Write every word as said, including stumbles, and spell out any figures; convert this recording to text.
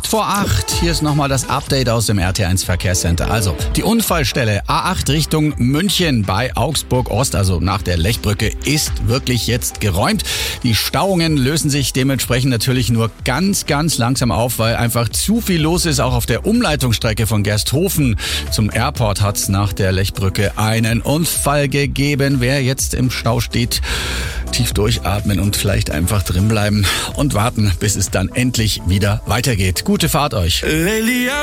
vor acht. Hier ist nochmal das Update aus dem R T eins Verkehrscenter. Also, die Unfallstelle A acht Richtung München bei Augsburg Ost, also nach der Lechbrücke, ist wirklich jetzt geräumt. Die Stauungen lösen sich dementsprechend natürlich nur ganz, ganz langsam auf, weil einfach zu viel los ist. Auch auf der Umleitungsstrecke von Gersthofen zum Airport hat es nach der Lechbrücke einen Unfall gegeben. Wer jetzt im Stau steht, tief durchatmen und vielleicht einfach drin bleiben und warten, bis es dann endlich wieder weitergeht. Gute Fahrt euch.